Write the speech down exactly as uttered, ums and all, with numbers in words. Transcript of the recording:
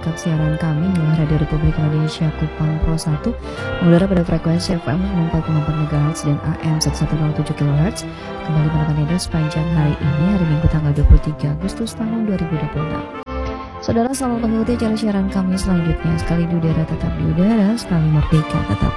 tetap siaran kami inilah Radio Republik Indonesia Kupang Pro satu mengudara pada frekuensi F M sembilan puluh empat koma empat megahertz dan A M seribu seratus tujuh kilohertz. Kembali menemani Anda sepanjang hari ini, hari Minggu tanggal dua puluh tiga Agustus tahun dua ribu dua puluh enam. Saudara selamat mengikuti acara siaran kami selanjutnya. Sekali di udara tetap di udara, sekali merdeka tetap